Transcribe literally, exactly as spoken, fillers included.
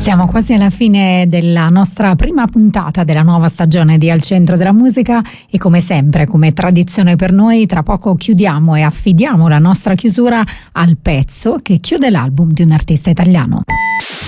Siamo quasi alla fine della nostra prima puntata della nuova stagione di Al Centro della Musica e come sempre, come tradizione per noi, tra poco chiudiamo e affidiamo la nostra chiusura al pezzo che chiude l'album di un artista italiano.